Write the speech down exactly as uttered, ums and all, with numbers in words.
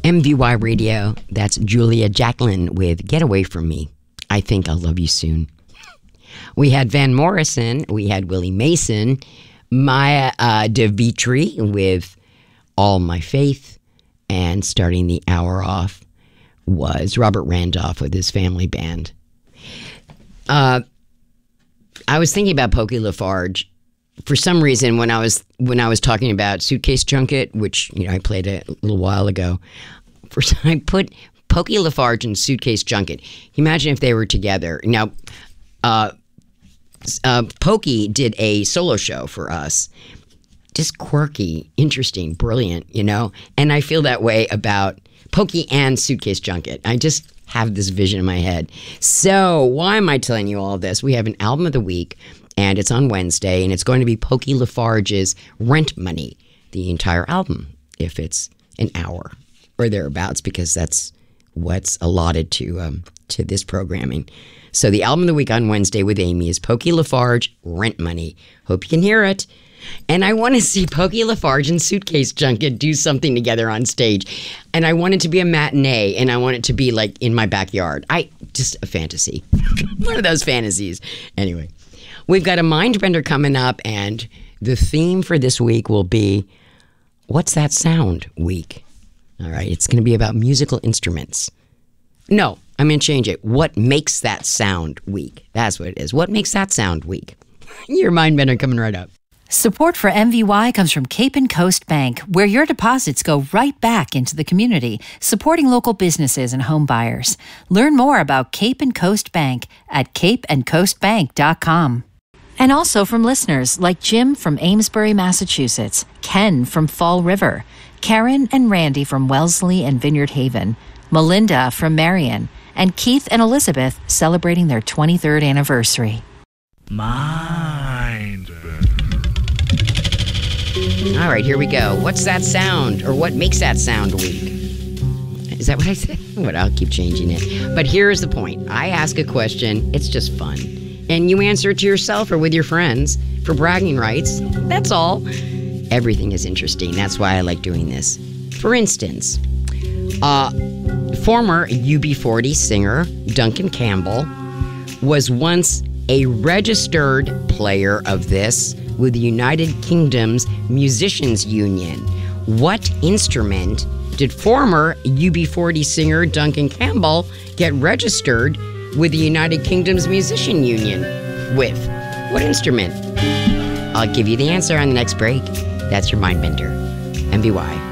M V Y Radio, that's Julia Jacqueline with Get Away From Me. I Think I'll Love You Soon. We had Van Morrison, we had Willie Mason, Maya uh, DeVitri with All My Faith, and starting the hour off was Robert Randolph with his family band. Uh, I was thinking about Pokey Lafarge. For some reason, when I was when I was talking about Suitcase Junket, which you know I played a little while ago, for I put Pokey Lafarge and Suitcase Junket. Imagine if they were together. Now, uh, uh, Pokey did a solo show for us. Just quirky, interesting, brilliant, you know? And I feel that way about Pokey and Suitcase Junket. I just have this vision in my head. So why am I telling you all of this? We have an album of the week, and it's on Wednesday, and it's going to be Pokey Lafarge's Rent Money, the entire album, if it's an hour or thereabouts, because that's what's allotted to um, to this programming. So the album of the week on Wednesday with Amy is Pokey Lafarge, Rent Money. Hope you can hear it. And I want to see Pokey Lafarge and Suitcase Junket do something together on stage. And I want it to be a matinee, and I want it to be like in my backyard. I just a fantasy. One of those fantasies. Anyway, we've got a Mindbender coming up, and the theme for this week will be What's That Sound Week. All right, it's going to be about musical instruments. No, I'm going to change it. What makes that sound week? That's what it is. What makes that sound week? Your Mindbender coming right up. Support for M V Y comes from Cape and Coast Bank, where your deposits go right back into the community, supporting local businesses and home buyers. Learn more about Cape and Coast Bank at cape and coast bank dot com. And also from listeners like Jim from Amesbury, Massachusetts, Ken from Fall River, Karen and Randy from Wellesley and Vineyard Haven, Melinda from Marion, and Keith and Elizabeth celebrating their twenty-third anniversary. Mindbender. All right, here we go. What's that sound, or what makes that sound week? Is that what I said? What? I'll keep changing it. But here's the point. I ask a question. It's just fun. And you answer it to yourself or with your friends for bragging rights. That's all. Everything is interesting. That's why I like doing this. For instance, uh, former U B forty singer Duncan Campbell was once a registered player of this with the United Kingdom's Musicians Union. What instrument did former U B forty singer Duncan Campbell get registered with the United Kingdom's Musician Union with? What instrument? I'll give you the answer on the next break. That's your Mindbender. M V Y.